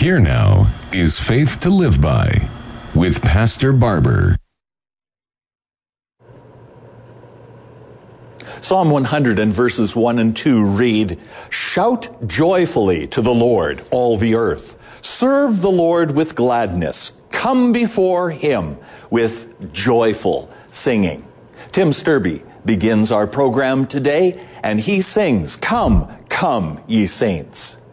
Here now is Faith to Live By with Pastor Barber. Psalm 100 and verses 1 and 2 read, "Shout joyfully to the Lord, all the earth. Serve the Lord with gladness. Come before him with joyful singing." Tim Sturby begins our program today, and he sings, "Come, come, ye saints."